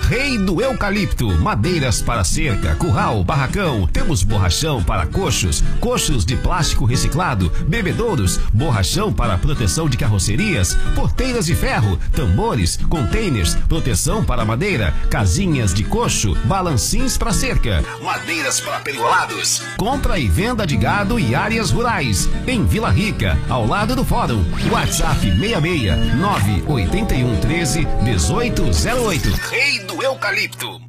Rei do Eucalipto, madeiras para cerca, curral, barracão. Temos borrachão para coxos, coxos de plástico reciclado, bebedouros, borrachão para proteção de carrocerias, porteiras de ferro, tambores, containers, proteção para madeira, casinhas de coxo, balancins para cerca, madeiras para pergolados. Compra e venda de gado e áreas rurais. Em Vila Rica, ao lado do Fórum. WhatsApp 66 981 13 1808. Rei do Eucalipto.